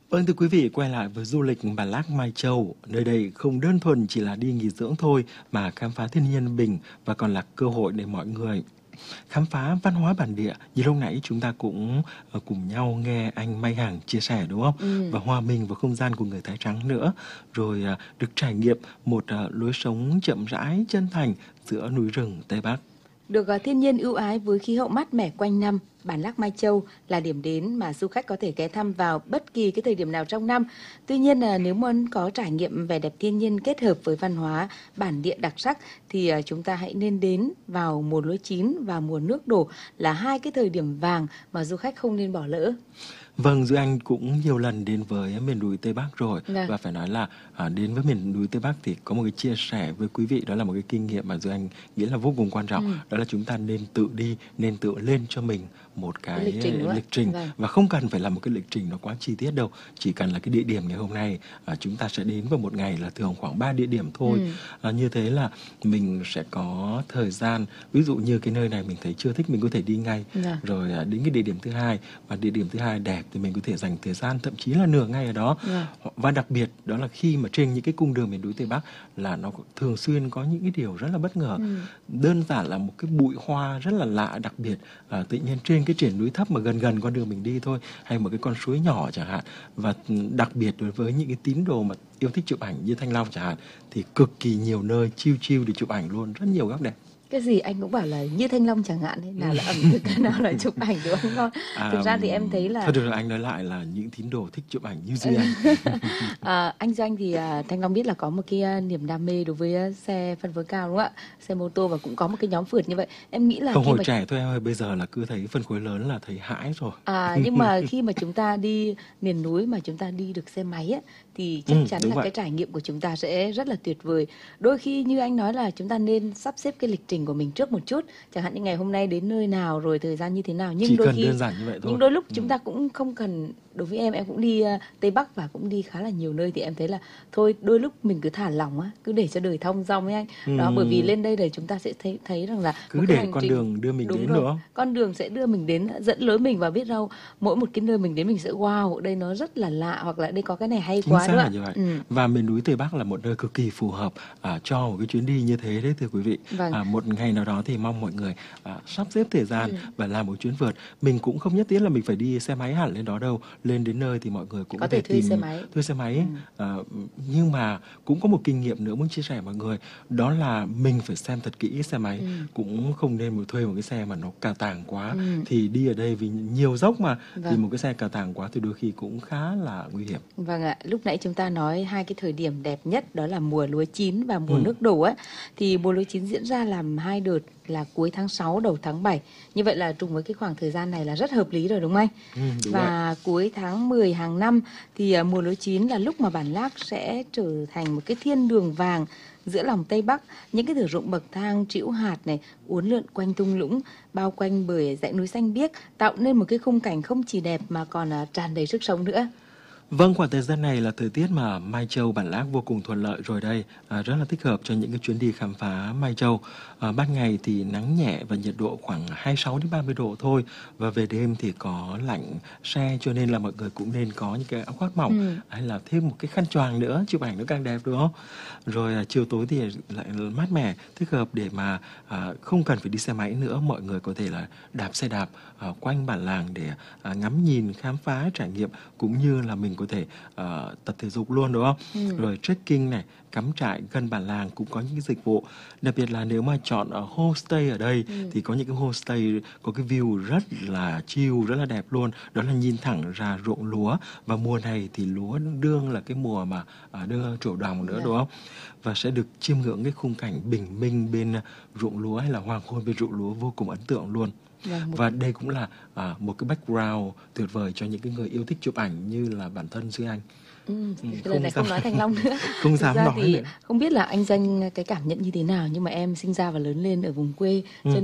Vâng, thưa quý vị, quay lại với du lịch Bản Lác Mai Châu. Nơi đây không đơn thuần chỉ là đi nghỉ dưỡng thôi, mà khám phá thiên nhiên bình và còn là cơ hội để mọi người khám phá văn hóa bản địa. Như lúc nãy chúng ta cũng cùng nhau nghe anh Mai Hằng chia sẻ đúng không? Ừ. Và hòa mình vào không gian của người Thái Trắng nữa. Rồi được trải nghiệm một lối sống chậm rãi, chân thành giữa núi rừng Tây Bắc. Được thiên nhiên ưu ái với khí hậu mát mẻ quanh năm, Bản Lác Mai Châu là điểm đến mà du khách có thể ghé thăm vào bất kỳ cái thời điểm nào trong năm. Tuy nhiên là nếu muốn có trải nghiệm vẻ đẹp thiên nhiên kết hợp với văn hóa bản địa đặc sắc thì chúng ta hãy nên đến vào mùa lúa chín và mùa nước đổ, là hai cái thời điểm vàng mà du khách không nên bỏ lỡ. Vâng, Duy Anh cũng nhiều lần đến với miền núi Tây Bắc rồi. Vâng. Và phải nói là đến với miền núi Tây Bắc thì có một cái chia sẻ với quý vị, đó là một cái kinh nghiệm mà Duy Anh nghĩ là vô cùng quan trọng. Đó là chúng ta nên tự đi, nên tự lên cho mình một cái lịch trình. Vâng. Và không cần phải là một cái lịch trình nó quá chi tiết đâu. Chỉ cần là cái địa điểm ngày hôm nay chúng ta sẽ đến vào một ngày là thường khoảng 3 địa điểm thôi. Như thế là mình sẽ có thời gian, ví dụ như cái nơi này mình thấy chưa thích, mình có thể đi ngay. Rồi đến cái địa điểm thứ hai, và địa điểm thứ hai đẹp thì mình có thể dành thời gian thậm chí là nửa ngày ở đó. Và đặc biệt đó là khi mà trên những cái cung đường miền núi Tây Bắc là nó thường xuyên có những cái điều rất là bất ngờ. Đơn giản là một cái bụi hoa rất là lạ, đặc biệt tự nhiên trên cái triển núi thấp mà gần gần con đường mình đi thôi, hay một cái con suối nhỏ chẳng hạn. Và đặc biệt đối với những cái tín đồ mà yêu thích chụp ảnh như Thanh Long chẳng hạn, thì cực kỳ nhiều nơi chill để chụp ảnh luôn, rất nhiều góc đẹp. Cái gì anh cũng bảo là như Thanh Long chẳng hạn ấy, nào là ẩm thực, nào là chụp ảnh đúng không? Thực ra thì em thấy là thôi được rồi, anh nói lại là những tín đồ thích chụp ảnh như Duy Anh. Anh Duy Anh thì Thanh Long biết là có một cái niềm đam mê đối với xe phân khối cao đúng không ạ? Xe mô tô, và cũng có một cái nhóm phượt như vậy. Em nghĩ là không, khi hồi mà trẻ thôi em ơi, bây giờ là cứ thấy phân khối lớn là thấy hãi rồi. Nhưng mà khi mà chúng ta đi miền núi mà chúng ta đi được xe máy ấy, thì chắc chắn là cái trải nghiệm của chúng ta sẽ rất là tuyệt vời. Đôi khi như anh nói là chúng ta nên sắp xếp cái lịch trình của mình trước một chút, chẳng hạn như ngày hôm nay đến nơi nào rồi thời gian như thế nào, nhưng chỉ đôi cần khi đơn giản như vậy thôi. Nhưng đôi lúc chúng ta cũng không cần. Đối với em cũng đi Tây Bắc và cũng đi khá là nhiều nơi, thì em thấy là thôi đôi lúc mình cứ thả lỏng á, cứ để cho đời thông dong ấy anh. Đó, bởi vì lên đây để chúng ta sẽ thấy rằng là cứ để con đường đưa mình đến, đúng không? Con đường sẽ đưa mình đến, dẫn lối mình, và biết đâu mỗi một cái nơi mình đến mình sẽ wow, đây nó rất là lạ, hoặc là đây có cái này hay quá. Chính xác là như vậy. Và miền núi Tây Bắc là một nơi cực kỳ phù hợp cho một cái chuyến đi như thế đấy thưa quý vị. Một ngày nào đó thì mong mọi người sắp xếp thời gian và làm một chuyến vượt. Mình cũng không nhất thiết là mình phải đi xe máy hẳn lên đó đâu. Lên đến nơi thì mọi người cũng có thể thuê xe máy. Nhưng mà cũng có một kinh nghiệm nữa muốn chia sẻ mọi người, đó là mình phải xem thật kỹ xe máy. Cũng không nên thuê một cái xe mà nó cà tàng quá. Thì đi ở đây vì nhiều dốc mà, thì một cái xe cà tàng quá thì đôi khi cũng khá là nguy hiểm. Vâng ạ, lúc nãy chúng ta nói hai cái thời điểm đẹp nhất, đó là mùa lúa chín và mùa nước đổ ấy. Thì mùa lúa chín diễn ra làm hai đợt, là cuối tháng 6 đầu tháng 7. Như vậy là trùng với cái khoảng thời gian này là rất hợp lý rồi đúng không anh? Và cuối tháng 10 hàng năm thì mùa lúa chín là lúc mà Bản Lác sẽ trở thành một cái thiên đường vàng giữa lòng Tây Bắc. Những cái thửa ruộng bậc thang trĩu hạt này uốn lượn quanh thung lũng, bao quanh bởi dãy núi xanh biếc, tạo nên một cái khung cảnh không chỉ đẹp mà còn tràn đầy sức sống nữa. Vâng, khoảng thời gian này là thời tiết mà Mai Châu, Bản Lác vô cùng thuận lợi rồi đây, rất là thích hợp cho những cái chuyến đi khám phá Mai Châu. Ban ngày thì nắng nhẹ và nhiệt độ khoảng 26 đến 30 độ thôi, và về đêm thì có lạnh se, cho nên là mọi người cũng nên có những cái áo khoác mỏng hay là thêm một cái khăn choàng nữa, chụp ảnh nó càng đẹp đúng không? Rồi chiều tối thì lại mát mẻ, thích hợp để mà không cần phải đi xe máy nữa, mọi người có thể là đạp xe đạp quanh bản làng để ngắm nhìn, khám phá, trải nghiệm, cũng như là mình có thể tập thể dục luôn đúng không? Rồi trekking này, cắm trại gần bản làng cũng có những cái dịch vụ. Đặc biệt là nếu mà chọn homestay ở đây thì có những cái homestay có cái view rất là chill, rất là đẹp luôn. Đó là nhìn thẳng ra ruộng lúa, và mùa này thì lúa đương là cái mùa mà đưa trổ đồng nữa đúng không? Và sẽ được chiêm ngưỡng cái khung cảnh bình minh bên ruộng lúa, hay là hoàng hôn bên ruộng lúa vô cùng ấn tượng luôn. Và đây cũng là một cái background tuyệt vời cho những cái người yêu thích chụp ảnh như là bản thân Duy Anh. Lần này không nói Thanh Long nữa. Không dám nói nữa. Không biết là anh Danh cái cảm nhận như thế nào, nhưng mà em sinh ra và lớn lên ở vùng quê, cho